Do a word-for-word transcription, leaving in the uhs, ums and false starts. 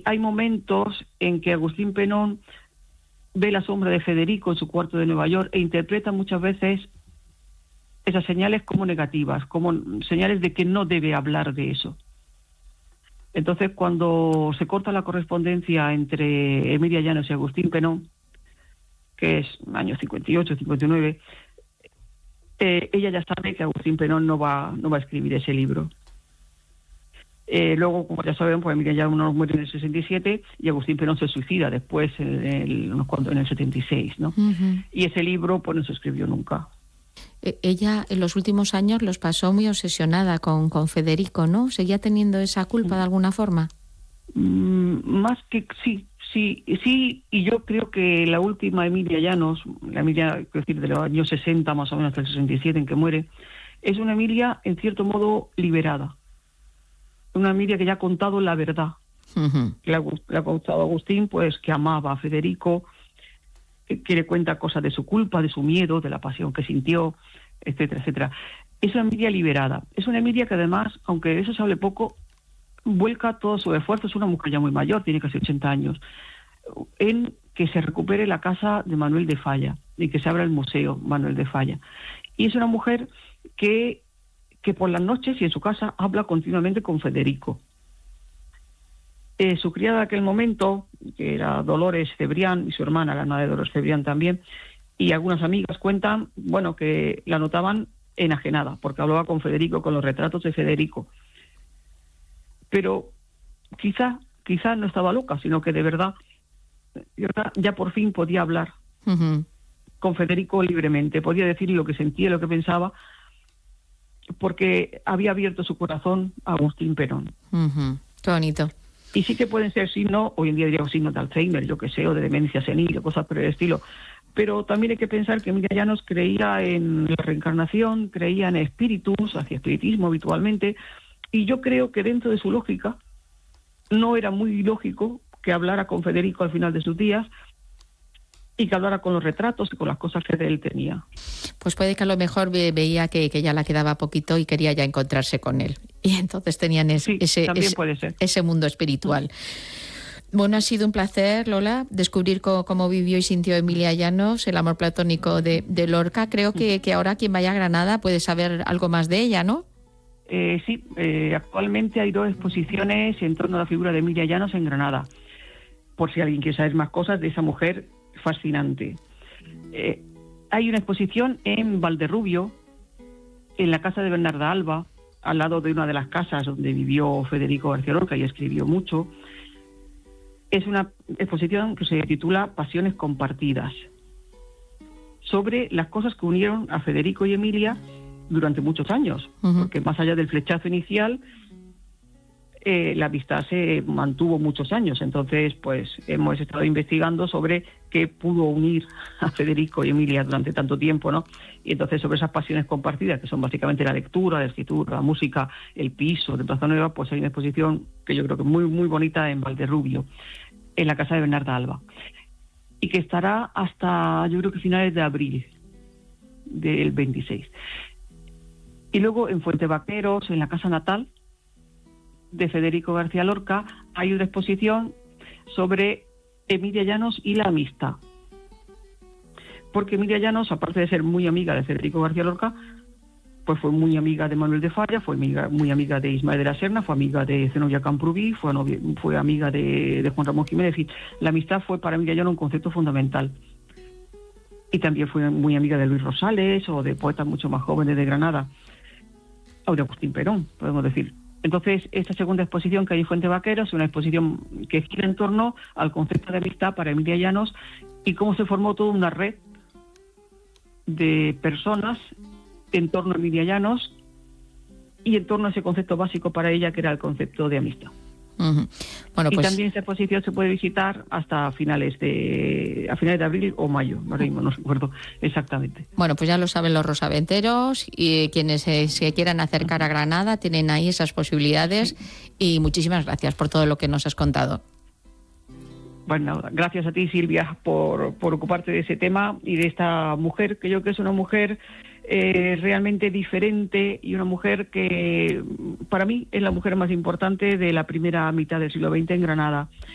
hay momentos en que Agustín Penón ve la sombra de Federico en su cuarto de Nueva York e interpreta muchas veces esas señales como negativas, como señales de que no debe hablar de eso. Entonces, cuando se corta la correspondencia entre Emilia Llanos y Agustín Penón, que es año cincuenta y ocho, cincuenta y nueve, eh, ella ya sabe que Agustín Penón no va, no va a escribir ese libro. Eh, luego, como ya saben, pues Emilia Llanos muere en el sesenta y siete y Agustín Penón se suicida después en el, unos cuantos, en el setenta y seis, ¿no? Uh-huh. Y ese libro pues no se escribió nunca. Ella en los últimos años los pasó muy obsesionada con, con Federico, ¿no? ¿Seguía teniendo esa culpa de alguna forma? Mm, más que sí, sí, sí, y yo creo que la última Emilia Llanos, la Emilia, quiero decir, de los años sesenta más o menos hasta el sesenta y siete en que muere, es una Emilia en cierto modo liberada. Una Emilia que ya ha contado la verdad. Uh-huh. Le ha, le ha contado a Agustín, pues, que amaba a Federico, que, que le cuenta cosas de su culpa, de su miedo, de la pasión que sintió, etcétera, etcétera. Es una Emilia liberada. Es una Emilia que además, aunque de eso se hable poco, vuelca todo su esfuerzo. Es una mujer ya muy mayor, tiene casi ochenta años, en que se recupere la casa de Manuel de Falla y que se abra el museo Manuel de Falla. Y es una mujer que, que por las noches y en su casa habla continuamente con Federico. Eh, su criada de aquel momento, que era Dolores Cebrián, y su hermana, la hermana de Dolores Cebrián también, y algunas amigas cuentan, bueno, que la notaban enajenada, porque hablaba con Federico, con los retratos de Federico. Pero quizá, quizá no estaba loca, sino que de verdad ya, ya por fin podía hablar uh-huh. con Federico libremente, podía decir lo que sentía, lo que pensaba, porque había abierto su corazón a Agustín Penón. Uh-huh. Qué bonito. Y sí que pueden ser signos, hoy en día diríamos signos de Alzheimer, yo que sé, o de demencia senil, o cosas por el estilo. Pero también hay que pensar que Emilia Llanos creía en la reencarnación, creía en espíritus, hacía espiritismo habitualmente, y yo creo que dentro de su lógica no era muy lógico que hablara con Federico al final de sus días y que hablara con los retratos y con las cosas que de él tenía. Pues puede que a lo mejor ve, veía que, que ya la quedaba poquito y quería ya encontrarse con él. Y entonces tenían es, sí, ese, también ese, puede ser. ese mundo espiritual. Bueno, ha sido un placer, Lola, descubrir cómo, cómo vivió y sintió Emilia Llanos, el amor platónico de, de Lorca. Creo que, que ahora quien vaya a Granada puede saber algo más de ella, ¿no? Eh, sí, eh, actualmente hay dos exposiciones en torno a la figura de Emilia Llanos en Granada, por si alguien quiere saber más cosas de esa mujer fascinante. Eh, hay una exposición en Valderrubio, en la casa de Bernarda Alba, al lado de una de las casas donde vivió Federico García Lorca y escribió mucho. Es una exposición que se titula Pasiones compartidas, sobre las cosas que unieron a Federico y Emilia durante muchos años, uh-huh. porque más allá del flechazo inicial, eh, la amistad se mantuvo muchos años. Entonces, pues hemos estado investigando sobre qué pudo unir a Federico y Emilia durante tanto tiempo, ¿no? Y entonces sobre esas pasiones compartidas, que son básicamente la lectura, la escritura, la música, el piso de Plaza Nueva, pues hay una exposición que yo creo que es muy, muy bonita en Valderrubio, en la casa de Bernarda Alba, y que estará hasta, yo creo que finales de abril del veintiséis. Y luego en Fuente Vaqueros, en la casa natal de Federico García Lorca, hay una exposición sobre Emilia Llanos y la amistad. Porque Emilia Llanos, aparte de ser muy amiga de Federico García Lorca, pues fue muy amiga de Manuel de Falla, fue amiga, muy amiga de Ismael de la Serna, fue amiga de Zenobia Camprubí, fue, novia, fue amiga de, de Juan Ramón Jiménez. En fin, la amistad fue para Emilia Llanos un concepto fundamental. Y también fue muy amiga de Luis Rosales o de poetas mucho más jóvenes de Granada, o de Agustín Penón, podemos decir. Entonces, esta segunda exposición que hay en Fuente Vaqueros es una exposición que gira en torno al concepto de amistad para Emilia Llanos y cómo se formó toda una red de personas en torno a Emilia Llanos y en torno a ese concepto básico para ella, que era el concepto de amistad. Uh-huh. Bueno, pues... Y también esta exposición se puede visitar hasta finales de a finales de abril o mayo, ahora mismo no recuerdo exactamente. Bueno, pues ya lo saben los rosaventeros y quienes se, se quieran acercar a Granada tienen ahí esas posibilidades. Sí. Y muchísimas gracias por todo lo que nos has contado. Bueno, gracias a ti, Silvia, por, por ocuparte de ese tema y de esta mujer, que yo creo que es una mujer eh, realmente diferente y una mujer que para mí es la mujer más importante de la primera mitad del siglo veinte en Granada.